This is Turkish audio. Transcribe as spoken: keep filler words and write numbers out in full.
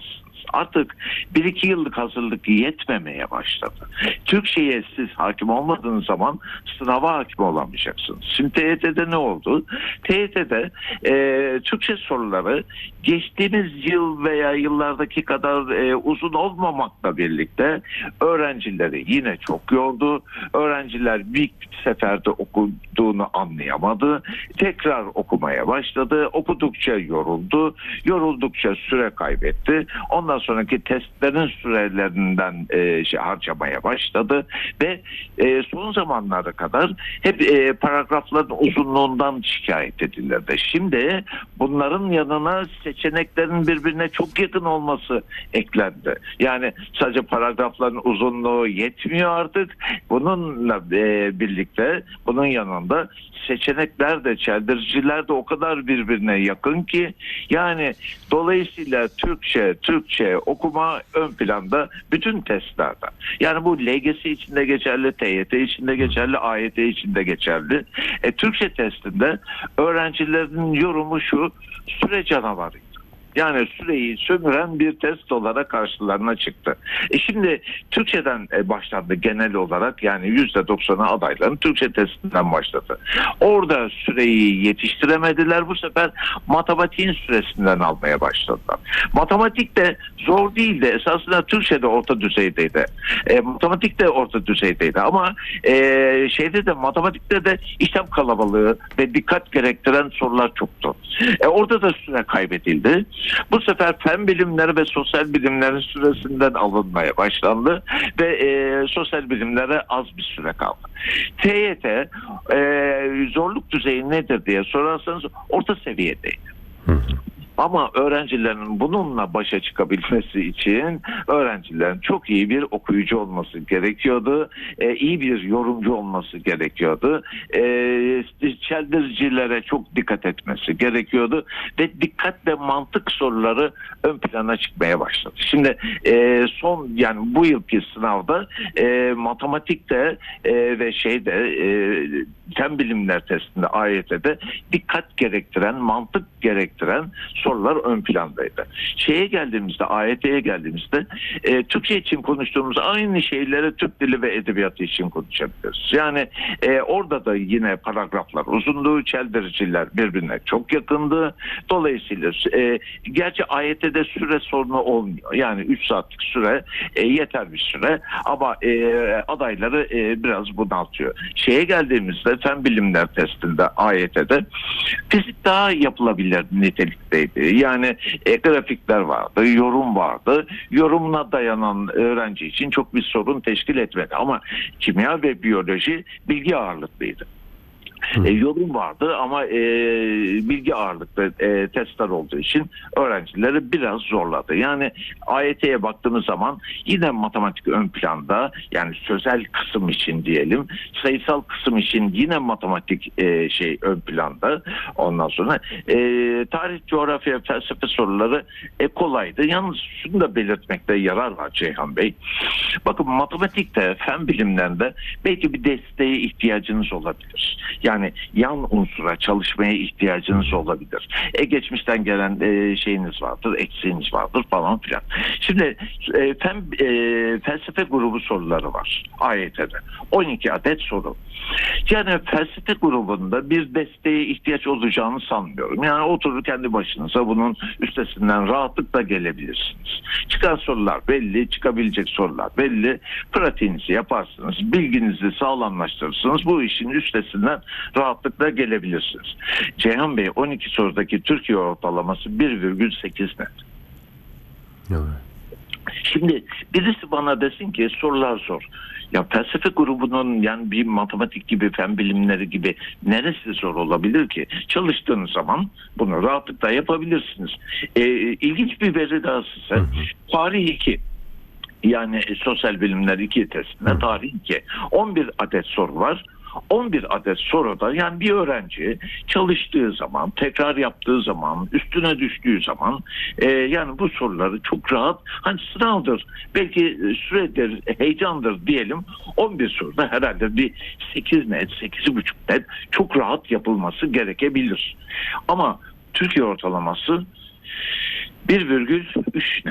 olamazsınız. Artık bir iki yıllık hazırlık yetmemeye başladı. Türkçe'ye siz hakim olmadığınız zaman sınava hakim olamayacaksınız. Şimdi T Y T'de ne oldu? T Y T'de e, Türkçe soruları geçtiğimiz yıl veya yıllardaki kadar e, uzun olmamakla birlikte öğrencileri yine çok yordu. Öğrenciler bir seferde okuduğunu anlayamadı. Tekrar okumaya başladı. Okudukça yoruldu. Yoruldukça süre kaybetti. Ondan sonraki testlerin sürelerinden e, şey, harcamaya başladı ve e, son zamanlara kadar hep e, paragrafların uzunluğundan şikayet edilirdi. Şimdi bunların yanına seçeneklerin birbirine çok yakın olması eklendi. Yani sadece paragrafların uzunluğu yetmiyor artık. Bununla e, birlikte bunun yanında seçenekler de, çeldiriciler de o kadar birbirine yakın ki yani dolayısıyla Türkçe, Türkçe okuma ön planda bütün testlerde. Yani bu L G S için de geçerli, T Y T için de geçerli, A Y T için de geçerli. E, Türkçe testinde öğrencilerin yorumu şu: süre canavarıydı. Yani süreyi sömüren bir test olarak karşılarına çıktı. E şimdi Türkçeden başlandı genel olarak, yani yüzde doksanı adayların Türkçe testinden başladı. Orada süreyi yetiştiremediler, bu sefer matematiğin süresinden almaya başladılar. Matematik de zor değildi. Esasında Türkçe'de orta düzeydeydi. E, matematik de orta düzeydeydi ama e, şeyde de matematikte de işlem kalabalığı ve dikkat gerektiren sorular çoktu. E, orada da süre kaybedildi. Bu sefer fen bilimleri ve sosyal bilimlerin süresinden alınmaya başlandı ve e, sosyal bilimlere az bir süre kaldı. T Y T e, zorluk düzeyi nedir diye sorarsanız orta seviyedeydi. Hı hı. Ama öğrencilerin bununla başa çıkabilmesi için öğrencilerin çok iyi bir okuyucu olması gerekiyordu. E, iyi bir yorumcu olması gerekiyordu. E, çeldiricilere çok dikkat etmesi gerekiyordu. Ve dikkat ve mantık soruları ön plana çıkmaya başladı. Şimdi e, son yani bu yılki sınavda e, matematikte e, ve şeyde e, fen bilimler testinde A Y T'de dikkat gerektiren, mantık gerektiren sorular ön plandaydı. Şeye geldiğimizde, A Y T'ye geldiğimizde e, Türkçe için konuştuğumuz aynı şeyleri Türk dili ve edebiyatı için konuşabiliriz. Yani e, orada da yine paragraflar uzunluğu, çeldiriciler birbirine çok yakındı. Dolayısıyla e, gerçi A Y T'de süre sorunu olmuyor. Yani üç saatlik süre e, yeter bir süre ama e, adayları e, biraz bunaltıyor. Şeye geldiğimizde fen bilimler testinde A Y T'de fizik daha yapılabilir nitelikteydi. Yani e, grafikler vardı, yorum vardı. Yorumuna dayanan öğrenci için çok bir sorun teşkil etmedi. Ama kimya ve biyoloji bilgi ağırlıklıydı. E, yorum vardı ama e, bilgi ağırlıklı e, testler olduğu için öğrencileri biraz zorladı. Yani A Y T'ye baktığımız zaman yine matematik ön planda, yani sözel kısım için diyelim, sayısal kısım için yine matematik e, şey ön planda. Ondan sonra e, tarih, coğrafya, felsefe soruları e, kolaydı. Yalnız şunu da belirtmekte yarar var Ceyhan Bey. Bakın matematikte, fen bilimlerinde belki bir desteğe ihtiyacınız olabilir. Yani yan unsura çalışmaya ihtiyacınız olabilir. E geçmişten gelen e, şeyiniz vardır, eksiğiniz vardır falan filan. Şimdi e, fen, e, felsefe grubu soruları var A Y T'de. on iki adet soru. Yani felsefe grubunda bir desteğe ihtiyaç olacağını sanmıyorum. Yani oturur kendi başınıza bunun üstesinden rahatlıkla gelebilirsiniz. Çıkan sorular belli, çıkabilecek sorular belli. Pratiğinizi yaparsınız, bilginizi sağlamlaştırırsınız. Bu işin üstesinden rahatlıkla gelebilirsiniz. Ceyhan Bey, on iki sorudaki Türkiye ortalaması bir virgül sekiz net. Evet. Şimdi birisi bana desin ki sorular zor. Ya felsefe grubunun, yani bir matematik gibi, fen bilimleri gibi neresi zor olabilir ki? Çalıştığınız zaman bunu rahatlıkla yapabilirsiniz. Ee, ilginç bir veri daha size. Hı hı. Tarih iki. Yani sosyal bilimler iki testinde tarih iki. on bir adet soru var. on bir adet soruda yani bir öğrenci çalıştığı zaman, tekrar yaptığı zaman, üstüne düştüğü zaman e, yani bu soruları çok rahat, hani sınavdır, belki süredir, heyecandır diyelim, on bir soruda herhalde bir sekiz net, sekiz buçuk net çok rahat yapılması gerekebilir. Ama Türkiye ortalaması bir virgül üç net.